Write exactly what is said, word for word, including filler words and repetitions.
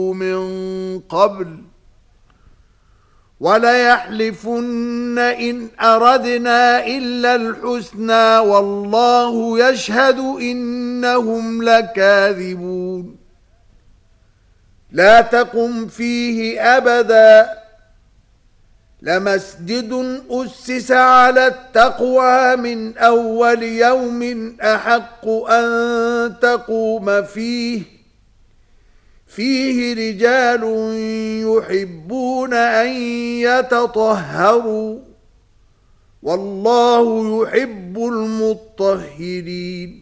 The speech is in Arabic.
من قبل وليحلفن إن أردنا إلا الحسنى والله يشهد إنهم لكاذبون لا تقم فيه أبدا لمسجد أسس على التقوى من أول يوم أحق أن تقوم فيه فيه رجال يحبون أن يتطهروا والله يحب المطهرين